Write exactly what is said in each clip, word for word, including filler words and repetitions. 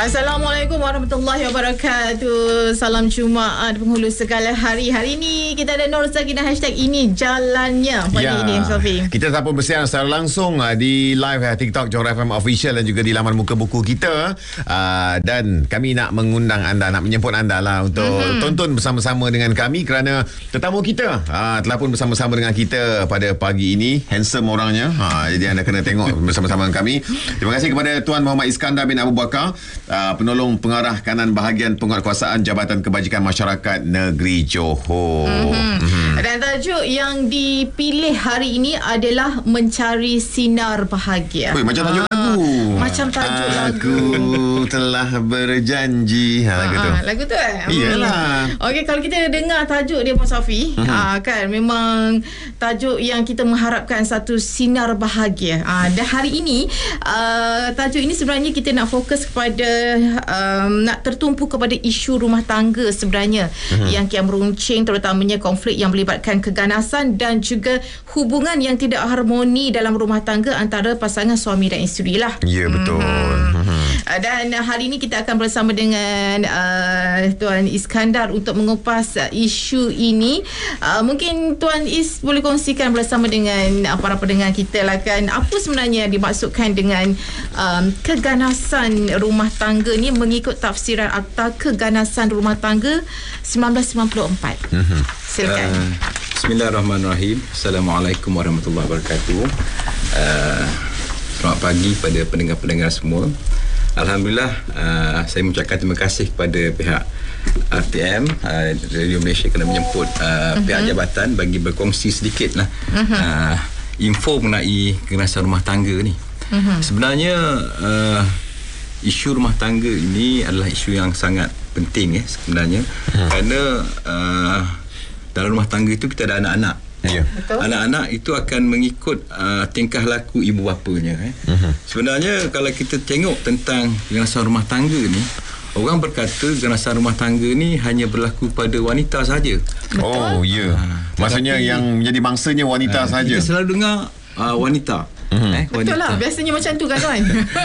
Assalamualaikum warahmatullahi wabarakatuh. Salam Jumaat penghulu segala hari. Hari ini kita ada Nur Sakinah hashtag ini jalannya pagi ya, ini Sofi. Kita sambung bersiaran secara langsung uh, di live uh, TikTok Johor F M Official dan juga di laman muka buku kita. Uh, dan kami nak mengundang anda, nak menyemput anda lah untuk mm-hmm. tonton bersama-sama dengan kami kerana tetamu kita uh, telah pun bersama-sama dengan kita pada pagi ini. Handsome orangnya. Uh, jadi anda kena tengok bersama-sama dengan kami. Terima kasih kepada Tuan Muhammad Iskandar bin Abu Bakar, Uh, penolong pengarah kanan bahagian penguatkuasaan Jabatan Kebajikan Masyarakat Negeri Johor. Mm-hmm. Mm-hmm. Dan tajuk yang dipilih hari ini adalah Mencari Sinar Bahagia. Ui, macam tajuk ah, lagu. Macam tajuk Aku lagu. Aku telah berjanji. Ha, lagu tu. Ah, lagu tu eh? Iyalah. Okey, kalau kita dengar tajuk dia Pak Safi, mm-hmm. ah, kan memang tajuk yang kita mengharapkan satu sinar bahagia. Ah, dan hari ini uh, tajuk ini sebenarnya kita nak fokus kepada um, nak tertumpu kepada isu rumah tangga sebenarnya uh-huh. yang kian meruncing, terutamanya konflik yang melibatkan keganasan dan juga hubungan yang tidak harmoni dalam rumah tangga antara pasangan suami dan isteri lah. Ya, betul. Hmm. Uh-huh. Dan hari ini kita akan bersama dengan uh, Tuan Iskandar untuk mengupas uh, isu ini. Uh, mungkin Tuan Is boleh kongsikan bersama dengan uh, para pendengar kita lah kan, apa sebenarnya dimaksudkan dengan um, keganasan rumah tangga ni mengikut tafsiran Akta Keganasan Rumah Tangga sembilan belas sembilan puluh empat. Mm-hmm. Silakan. Uh, Bismillahirrahmanirrahim. Assalamualaikum warahmatullahi wabarakatuh. Uh, selamat pagi pada pendengar-pendengar semua. Alhamdulillah, uh, saya mengucapkan terima kasih kepada pihak R T M, uh, Radio Malaysia, kerana menjemput uh, uh-huh. pihak jabatan bagi berkongsi sedikit lah uh-huh. uh, info mengenai keganasan rumah tangga ni. Uh-huh. Sebenarnya uh, isu rumah tangga ini adalah isu yang sangat penting eh, sebenarnya uh-huh. kerana uh, dalam rumah tangga itu kita ada anak-anak. Ya. Anak-anak itu akan mengikut uh, tingkah laku ibu bapanya eh. Uh-huh. Sebenarnya kalau kita tengok tentang keganasan rumah tangga ni, orang berkata keganasan rumah tangga ni hanya berlaku pada wanita saja. Oh ya. Yeah. Uh, Maksudnya tetapi, yang menjadi mangsanya wanita uh, saja. Kita selalu dengar uh, wanita. Uh-huh. Eh, betul lah, biasanya macam tu kan tuan.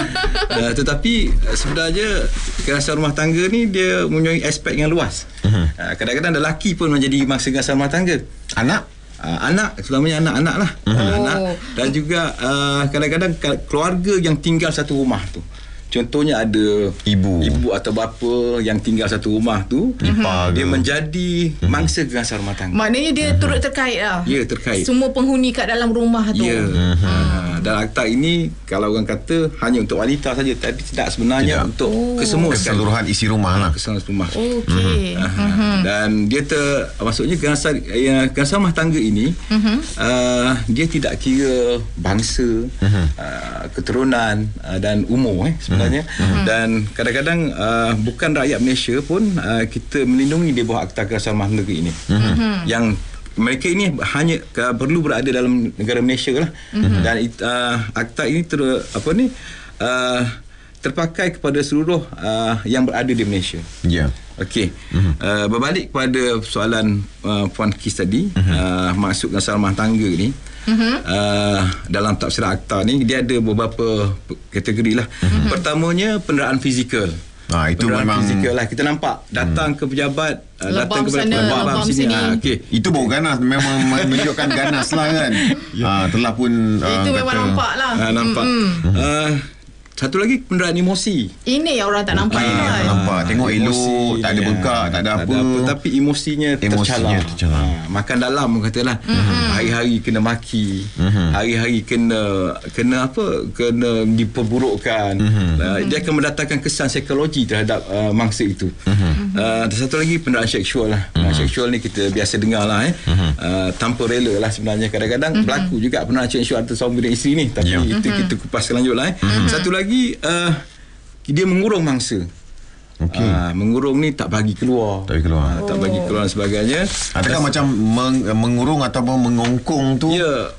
uh, tetapi sebenarnya keganasan rumah tangga ni dia mempunyai aspek yang luas. Uh-huh. uh, Kadang-kadang lelaki pun menjadi mangsa keganasan rumah tangga. Anak Uh, anak, selamanya anak-anak lah. Oh. Anak-anak. Dan juga uh, kadang-kadang keluarga yang tinggal satu rumah tu. Contohnya ada ibu ibu atau bapa yang tinggal satu rumah tu, uh-huh. dia menjadi mangsa keganasan rumah tangga. Maknanya dia uh-huh. turut terkait lah. Ya, terkait. Semua penghuni kat dalam rumah tu. Ya. Uh-huh. Dan akta ini kalau orang kata hanya untuk wanita saja, tapi tidak sebenarnya tidak. Untuk oh. kesemua keseluruhan isi rumah lah. Keseluruhan rumah. Okey. Uh-huh. Uh-huh. Dan dia ter, maksudnya keganasan ya, keganasan rumah tangga ini uh-huh. uh, dia tidak kira bangsa, uh-huh. uh, keturunan uh, dan umur eh sebenarnya. Uh-huh. Dan kadang-kadang uh, bukan rakyat Malaysia pun uh, kita melindungi di bawah Akta Keganasan Rumah Tangga ini. Uh-huh. Yang mereka ini hanya uh, perlu berada dalam negara Malaysia lah. Uh-huh. Dan uh, akta ini ter, apa ni uh, terpakai kepada seluruh uh, yang berada di Malaysia. Ya. Yeah. Okey. Uh-huh. Uh, berbalik kepada soalan uh, Puan Kis tadi, uh-huh. uh, masuk keganasan rumah tangga ni. Uh-huh. Uh, dalam tafsiran akta ni dia ada beberapa kategori lah. Uh-huh. Pertamanya penderaan fizikal. Ah, itu penderaan memang fizikal lah. Kita nampak datang hmm. ke pejabat, uh, datang ke lebam sini. Ha, okay. Itu baru ganas, memang menunjukkan ganas lah kan. Ya. Ah, telah pun uh, itu memang kata, nampak lah. Uh, nampak. Mm-hmm. Uh, Satu lagi penderaan emosi. Ini yang orang tak nampak. Ah, kan? nampak. Tengok elok, tak ada bengkak, tak ada apa. apa. Tapi emosinya tercalar. tercalar. Ha, makan dalam katalah. Mm-hmm. Hari-hari kena maki. Mm-hmm. Hari-hari kena kena apa? Kena diperburukkan. Mm-hmm. Uh, dia akan mendatangkan kesan psikologi terhadap uh, mangsa itu. Mm-hmm. Uh, satu lagi penderaan seksual lah. Penderaan mm-hmm. seksual ni kita biasa dengar lah eh. Mm-hmm. Uh, tanpa rela lah sebenarnya. Kadang-kadang mm-hmm. berlaku juga penderaan seksual antara suami dan isteri ni. Tapi yeah. itu mm-hmm. kita kupas lanjut lah eh. Mm-hmm. Satu lagi Uh, dia mengurung mangsa. Okay. Uh, mengurung ni tak bagi keluar. Tak bagi keluar. Uh, tak bagi keluar dan sebagainya. Adakah macam meng, mengurung ataupun mengongkong tu? Ya.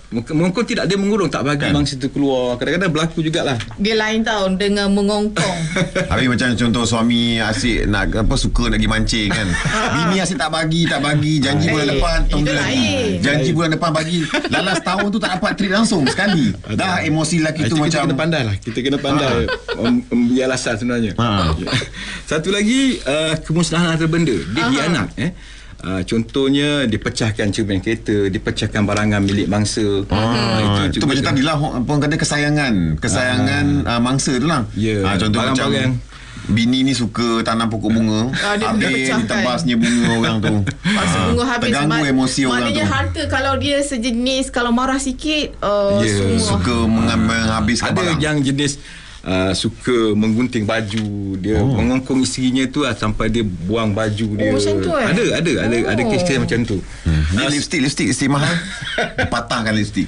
Mengongkong tidak, dia mengurung, tak bagi kan? Mangsa tu keluar. Kadang-kadang berlaku jugalah. Dia lain tau dengan mengongkong. Habis macam contoh suami asyik nak apa, suka nak pergi mancing kan. Bini asyik tak bagi, tak bagi. Janji bulan depan, tunggu lagi. Janji bulan depan bagi. Lalas tahun tu tak dapat treat langsung sekali. Dah emosi lelaki tu macam, kita kena pandai lah. Kita kena pandai memberi alasan sebenarnya. Ha. Satu lagi, uh, kemusnahan harta benda. Dia hianat eh. Uh, contohnya dipecahkan cermin kereta, dipecahkan barangan milik mangsa. Ah, itu, itu macam tadi lah orang kata kesayangan, kesayangan ah. uh, mangsa tu lah. Yeah. Uh, contoh macam bini ni suka tanam pokok bunga, ah, habis ditebasnya bunga orang tu. Masa ah, bunga habis, terganggu emosi orang tu. Maknanya harta kalau dia sejenis, kalau marah sikit uh, yeah. semua suka menghabiskan barang. Ada yang jenis Uh, suka menggunting baju dia, oh. mengongkong isterinya tu uh, sampai dia buang baju dia. Oh, macam tu, eh? Ada ada oh. ada ada kes-kes macam tu. Hmm. Ni uh, lipstick lipstick isteri mahal. Patahkan lipstick.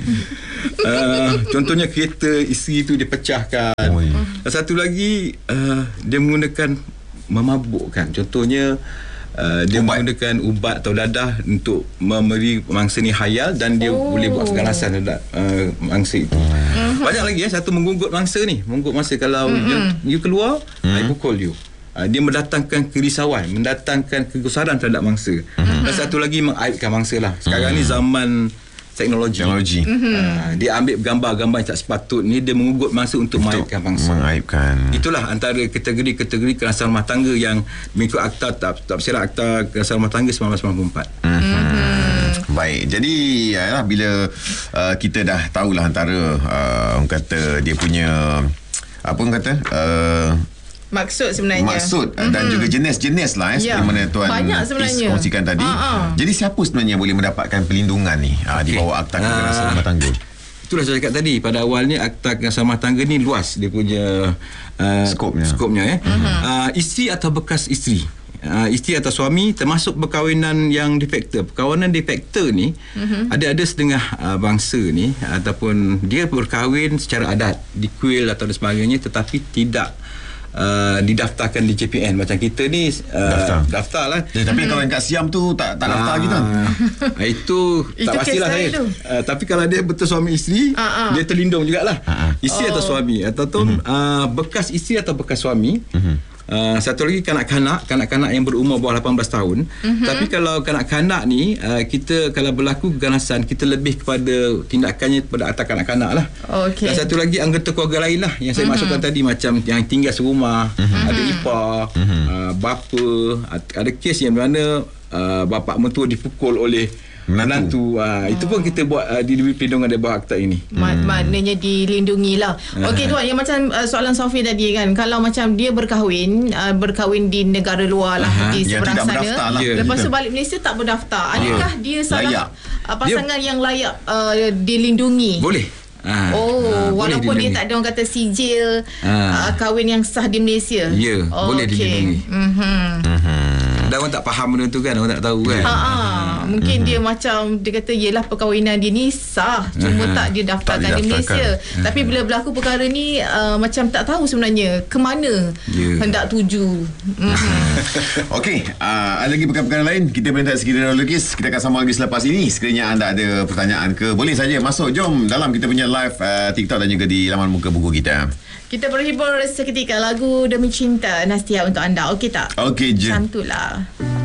Uh, contohnya kereta isteri tu dipecahkan. Oh, yeah. uh, satu lagi uh, dia menggunakan memabukkan. Contohnya Uh, dia ubat. menggunakan ubat atau dadah untuk memberi mangsa ni hayal, dan dia oh. boleh buat keganasan terhadap uh, mangsa itu. Mm-hmm. Banyak lagi ya. Satu menggugut mangsa ni. Menggugut mangsa kalau mm-hmm. you, you keluar, mm-hmm. I pukul you. Uh, dia mendatangkan kerisauan, mendatangkan kegusaran terhadap mangsa. Mm-hmm. Dan satu lagi mengaibkan mangsa lah. Sekarang mm-hmm. ni zaman teknologi. teknologi. Mm-hmm. Uh, dia ambil gambar-gambar yang tak sepatutnya, dia mengugut mangsa untuk, untuk mengaibkan bangsa. Mengaibkan. Itulah antara kategori-kategori kekerasan rumah tangga yang mengikut akta Tafsiran Akta Kekerasan Rumah Tangga sembilan belas sembilan puluh empat. Mm-hmm. Baik. Jadi yalah, bila uh, kita dah tahulah antara uh, orang kata dia punya apa orang kata uh, maksud sebenarnya. Maksud mm-hmm. dan juga jenis-jenis lah eh, ya. seperti mana Tuan Is kongsikan tadi. Uh-huh. Jadi siapa sebenarnya boleh mendapatkan perlindungan ni uh, okay. di bawah Akta Kekerasan Rumah Tangga? Itulah saya cakap tadi, pada awalnya Akta Kekerasan Rumah Tangga ni luas dia punya uh, skopnya. skopnya eh. Uh-huh. Uh, isteri atau bekas isteri. Uh, isteri atau suami, termasuk perkahwinan yang defekta. Perkahwinan defekta ni uh-huh. ada-ada setengah uh, bangsa ni ataupun dia berkahwin secara adat, dikuil atau dan sebagainya, tetapi tidak Uh, didaftarkan di J P N. Macam kita ni uh, daftar. daftar lah ya, tapi hmm. kalau yang kat Siam tu tak, tak daftar gitu uh, itu tak pastilah saya uh, tapi kalau dia betul suami isteri, uh-huh. dia terlindung jugalah. uh-huh. Isteri oh. atau suami ataupun uh-huh. uh, bekas isteri atau bekas suami. uh-huh. Uh, satu lagi kanak-kanak kanak-kanak yang berumur bawah lapan belas tahun. Mm-hmm. Tapi kalau kanak-kanak ni uh, kita kalau berlaku keganasan, kita lebih kepada tindakannya kepada atas kanak-kanak lah. Okay. Dan satu lagi anggota keluarga lain lah yang saya mm-hmm. masukkan tadi, macam yang tinggal serumah, mm-hmm. ada ipar, mm-hmm. uh, bapa, ada kes yang mana uh, bapa mentua dipukul oleh menantu. Uh, itu pun kita buat uh, diberi perlindungan dari bawah akta ini. hmm. Maknanya dilindungi lah. Okey tuan, yang macam uh, soalan Sofi tadi kan, kalau macam dia berkahwin uh, berkahwin di negara luar lah, uh-huh. di seberang sana, lah. yeah, lepas tu balik Malaysia tak berdaftar, adakah yeah. dia salah uh, pasangan dia, yang layak uh, dilindungi? Boleh. Ha, oh, ha, walaupun dia tak ada orang kata sijil ha. uh, kahwin yang sah di Malaysia. Ya, oh, boleh okay. dilindungi. Mhm. Mhm. Dan orang tak faham benda tu kan, orang tak tahu kan. Ha, ha. Mungkin mm-hmm. dia macam dia kata yelah perkahwinan dia ni sah, cuma uh-huh. tak dia daftarkan di Malaysia. Uh-huh. Tapi bila berlaku perkara ni uh, macam tak tahu sebenarnya ke mana yeah. hendak tuju. Mm-hmm. Okey, uh, ada lagi perkara-perkara lain, kita berehat sekiranya dahulu guys. Kita akan sambung lagi selepas ini. Sekiranya anda ada pertanyaan ke, boleh saja masuk, jom dalam kita punya live uh, TikTok dan juga di laman muka buku kita. Kita berhibur seketika lagu Demi Cinta Nastia untuk anda. Okey tak? Okey je. Santulah.